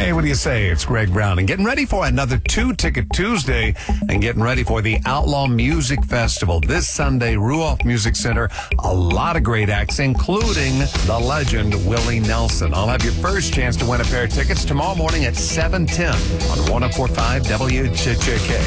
Hey, what do you say? It's Greg Brown. And getting ready for another 2-Ticket Tuesday and getting ready for the Outlaw Music Festival this Sunday, Ruoff Music Center. A lot of great acts, including the legend Willie Nelson. I'll have your first chance to win a pair of tickets tomorrow morning at 7:10 on 104.5 WJJK.